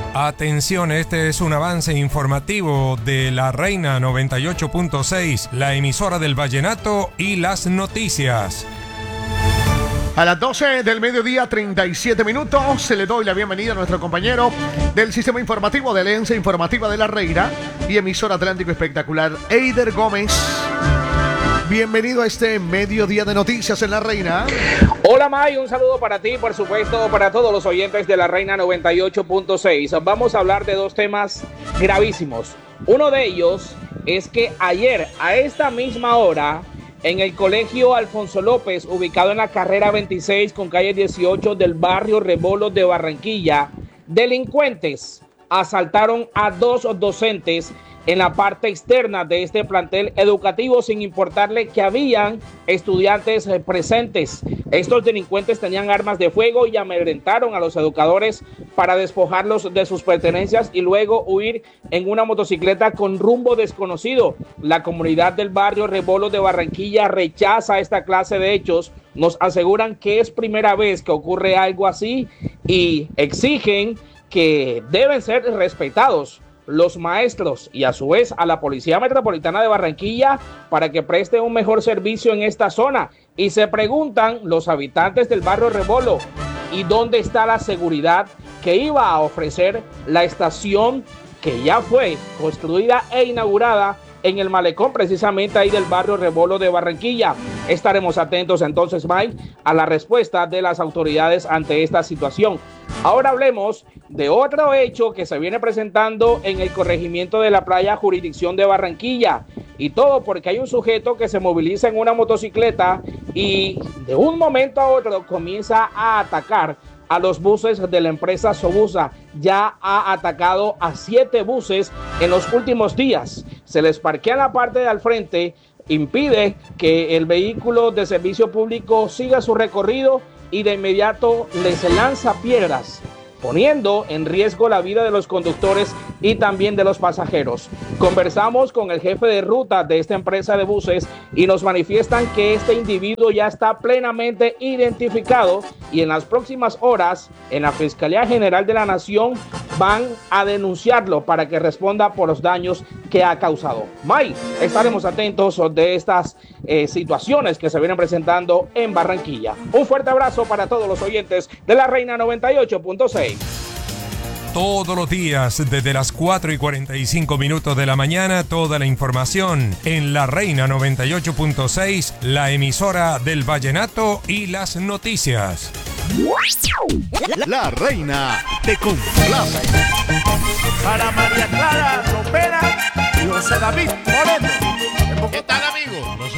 Atención, este es un avance informativo de La Reina 98.6, la emisora del vallenato y las noticias. A las 12 del mediodía, 37 minutos, se le doy la bienvenida a nuestro compañero del sistema informativo de Alianza Informativa de La Reina y emisora Atlántico Espectacular, Eider Gómez. Bienvenido a este mediodía de noticias en La Reina. Hola May, un saludo para ti, por supuesto, para todos los oyentes de La Reina 98.6. Vamos a hablar de dos temas gravísimos. Uno de ellos es que ayer, a esta misma hora, en el colegio Alfonso López, ubicado en la carrera 26 con calle 18 del barrio Rebolo de Barranquilla, delincuentes asaltaron a dos docentes en la parte externa de este plantel educativo sin importarle que habían estudiantes presentes. Estos delincuentes tenían armas de fuego y amedrentaron a los educadores para despojarlos de sus pertenencias y luego huir en una motocicleta con rumbo desconocido. La comunidad del barrio Rebolo de Barranquilla rechaza esta clase de hechos. Nos aseguran que es primera vez que ocurre algo así y exigen que deben ser respetados los maestros y a su vez a la Policía Metropolitana de Barranquilla para que preste un mejor servicio en esta zona. Y se preguntan los habitantes del barrio Rebolo, ¿y dónde está la seguridad que iba a ofrecer la estación que ya fue construida e inaugurada en el malecón precisamente ahí del barrio Rebolo de Barranquilla? Estaremos atentos entonces, Mike, a la respuesta de las autoridades ante esta situación. Ahora hablemos de otro hecho que se viene presentando en el corregimiento de la playa jurisdicción de Barranquilla. Y todo porque hay un sujeto que se moviliza en una motocicleta y de un momento a otro comienza a atacar a los buses de la empresa Sobusa. Ya ha atacado a 7 buses en los últimos días. Se les parquea en la parte de al frente, impide que el vehículo de servicio público siga su recorrido y de inmediato les lanza piedras, poniendo en riesgo la vida de los conductores y también de los pasajeros. Conversamos con el jefe de ruta de esta empresa de buses y nos manifiestan que este individuo ya está plenamente identificado y en las próximas horas en la Fiscalía General de la Nación van a denunciarlo para que responda por los daños que ha causado. May, estaremos atentos de estas situaciones que se vienen presentando en Barranquilla. Un fuerte abrazo para todos los oyentes de La Reina 98.6. Todos los días, desde las 4:45 de la mañana, toda la información en La Reina 98.6, la emisora del vallenato y las noticias. La Reina te complace. Para María Clara Lopera y José David Moreno. ¿Qué tal, amigos? Los